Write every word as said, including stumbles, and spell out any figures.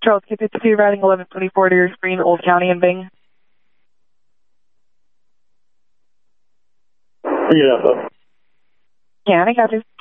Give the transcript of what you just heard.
Charles K fifty-two, routing eleven twenty-four to your screen, Old County and Bing. Bring it up, though. Yeah, I got you.